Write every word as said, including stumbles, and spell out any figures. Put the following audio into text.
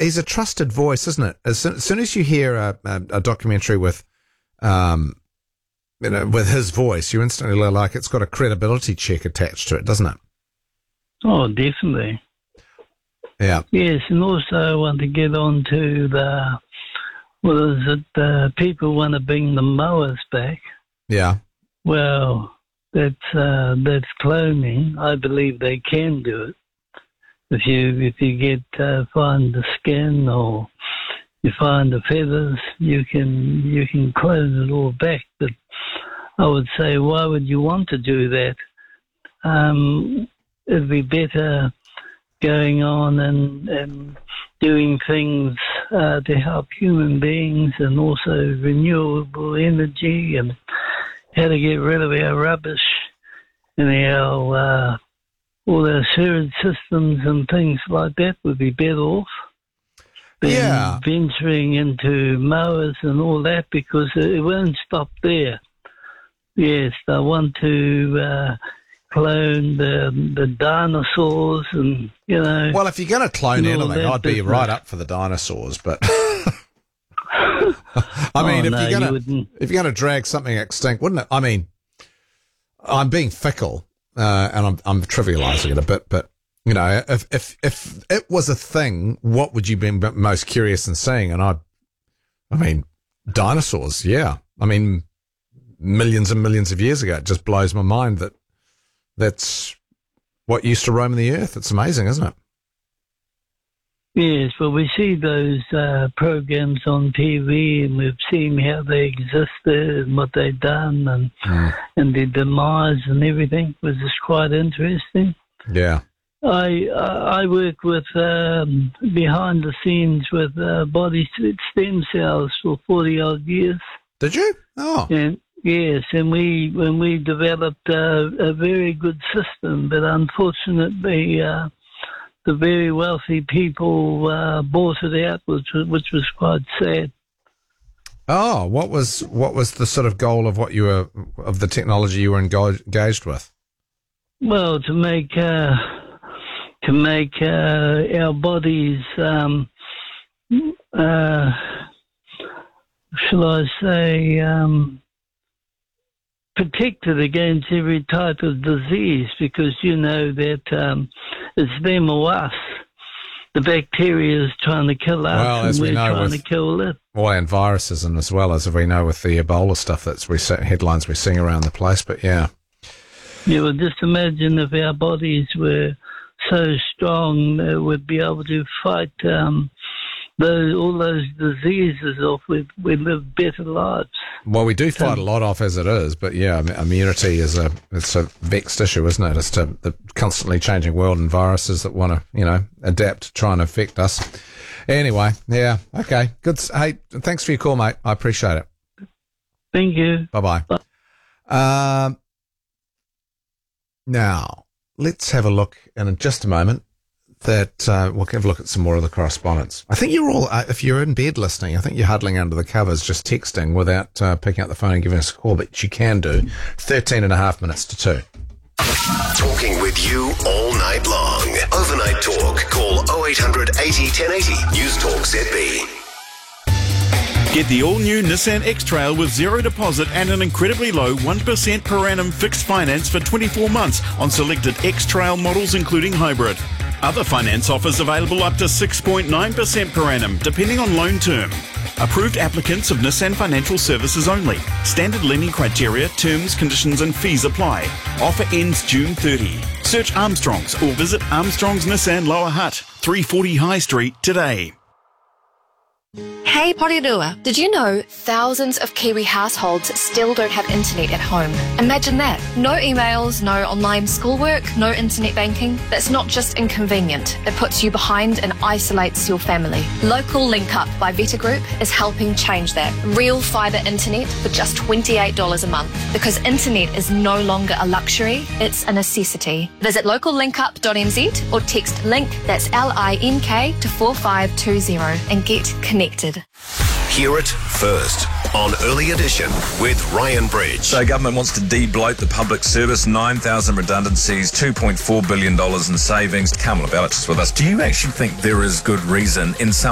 he's a trusted voice, isn't it? As soon as, soon as you hear a, a, a documentary with, um, you know, with his voice, you instantly look like it's got a credibility check attached to it, doesn't it? Oh, definitely. Yeah. Yes, and also I want to get on to the, well, is it uh, people want to bring the mowers back? Yeah. Well, that's uh, that's cloning. I believe they can do it. If you if you get uh, find the skin or you find the feathers, you can you can clone it all back. But I would say, why would you want to do that? Um, it'd be better going on and, and doing things uh, to help human beings, and also renewable energy, and how to get rid of our rubbish and our uh, all our sewage systems and things like that would be better off than Yeah. venturing into mowers and all that, because it won't stop there. Yes, I want to uh, clone the the dinosaurs, and you know. Well, if you're going to clone and all anything, that I'd be business. right up for the dinosaurs, but I mean, Oh, if no, you're you going to wouldn't. if you're going to drag something extinct, wouldn't it? I mean, I'm being fickle, uh, and I'm I'm trivialising it a bit, but you know, if if if it was a thing, what would you be most curious in seeing? And I, I mean, dinosaurs, yeah. I mean, millions and millions of years ago, it just blows my mind that that's what used to roam the earth. It's amazing, isn't it? Yes, well, we see those uh, programs on T V, and we've seen how they existed and what they've done, and Mm. and their demise and everything, which is quite interesting. Yeah. I I work with um, behind the scenes with uh, body stem cells for forty odd years, Did you? Oh. and yes, and we when we developed uh, a very good system, but unfortunately. Uh, The very wealthy people uh, bought it out, which was, which was quite sad. Oh, what was what was the sort of goal of what you were of the technology you were engo- engaged with? Well, to make uh, to make uh, our bodies, um, uh, shall I say, um, protected against every type of disease, because you know that um, it's them or us. The bacteria is trying to kill us, Well, as and we we're know trying with- to kill it. Well, and viruses, and as well as we know with the Ebola stuff that's we see, headlines we're seeing around the place. But yeah, Yeah, well, just imagine if our bodies were so strong that we'd be able to fight um, those, all those diseases off. We'd, we'd live better lives. well, we do fight a lot off as it is, but yeah, im- immunity is a it's a vexed issue, isn't it? It's to the constantly changing world and viruses that want to you know adapt to try and affect us. Anyway, yeah, okay, good. s- Hey, thanks for your call, mate. I appreciate it. Thank you. Bye bye. Um, now let's have a look in just a moment. That uh, we'll have a look at some more of the correspondence. I think you're all, uh, if you're in bed listening, I think you're huddling under the covers, just texting without uh, picking up the phone and giving us a call, but you can do. thirteen and a half minutes to two. Talking with you all night long. Overnight Talk. Call oh eight hundred eighty ten eighty. News Talk Z B. Get the all-new Nissan X-Trail with zero deposit and an incredibly low one percent per annum fixed finance for twenty-four months on selected X-Trail models including hybrid. Other finance offers available up to six point nine percent per annum depending on loan term. Approved applicants of Nissan Financial Services only. Standard lending criteria, terms, conditions and fees apply. Offer ends June thirtieth. Search Armstrongs or visit Armstrongs Nissan Lower Hutt, three forty High Street today. Hey Porirua, did you know thousands of Kiwi households still don't have internet at home? Imagine that. No emails, no online schoolwork, no internet banking. That's not just inconvenient. It puts you behind and isolates your family. Local Link Up by Vita Group is helping change that. Real fibre internet for just twenty-eight dollars a month. Because internet is no longer a luxury, it's a necessity. Visit local link up dot n z or text LINK, that's L I N K, to four five two zero and get connected. Hear it first on Early Edition with Ryan Bridge. So government wants to de-bloat the public service, nine thousand redundancies, two point four billion dollars in savings. Kamala Bellich is with us. Do you actually think there is good reason in some